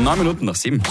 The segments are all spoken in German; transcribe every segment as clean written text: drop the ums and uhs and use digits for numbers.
9 Minuten nach 7.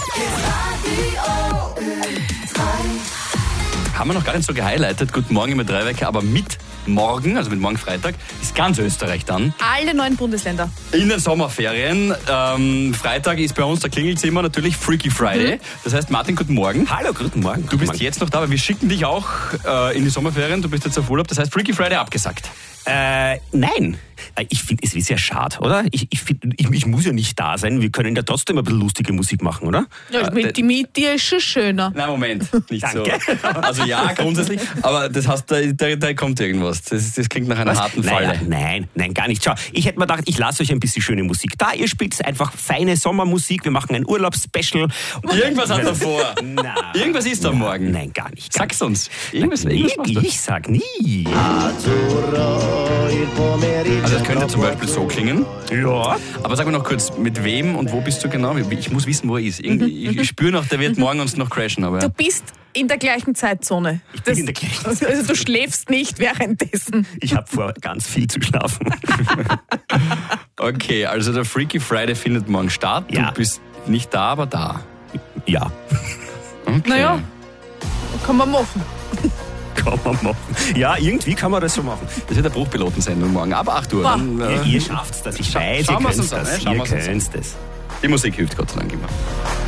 Haben wir noch gar nicht so gehighlightet. Guten Morgen mit Dreiwecker, aber mit morgen, also mit morgen Freitag, ist ganz Österreich dann. Alle 9 Bundesländer. In den Sommerferien. Freitag ist bei uns, da klingelt's immer natürlich Freaky Friday. Das heißt, Martin, guten Morgen. Hallo, guten Morgen. Du bist jetzt noch da, aber wir schicken dich auch in die Sommerferien. Du bist jetzt auf Urlaub. Das heißt, Freaky Friday abgesagt. Nein. Ich finde, es ist ja schade, oder? Ich muss ja nicht da sein. Wir können ja trotzdem ein bisschen lustige Musik machen, oder? Ja, mit dir ist schon schöner. Nein, Moment. Nicht Danke. so. Also ja, grundsätzlich. Aber das heißt, da kommt irgendwas. Das klingt nach einer harten Falle. Nein, gar nicht. Schau, ich hätte mir gedacht, ich lasse euch ein bisschen schöne Musik da. Ihr spielt einfach feine Sommermusik. Wir machen ein Urlaubsspecial. Irgendwas hat er vor. Na, Irgendwas ist da morgen. Nein, gar nicht. Sag's uns. Irgendwas machst du. Ich sag nie. Also das könnte zum Beispiel so klingen. Ja. Aber sag mir noch kurz, mit wem und wo bist du genau? Ich muss wissen, wo er ist. Ich spüre noch, der wird morgen uns noch crashen. Aber Du bist in der gleichen Zeitzone. Ich bin in der gleichen Also du schläfst nicht währenddessen. Ich habe vor, ganz viel zu schlafen. okay, also der Freaky Friday findet morgen statt. Ja. Du bist nicht da, aber da. Ja, Okay. Naja, kann man machen. kann man machen. Ja, irgendwie kann man das so machen. Das wird eine Bruchpilotensendung morgen, ab 8 Uhr. Boah. Dann, Ja, ihr schafft's das. Ich weiß, ihr schauen wir's könnt uns an, das. schauen Ihr wir's uns an. könnt das. Die Musik hilft Gott sei Dank immer.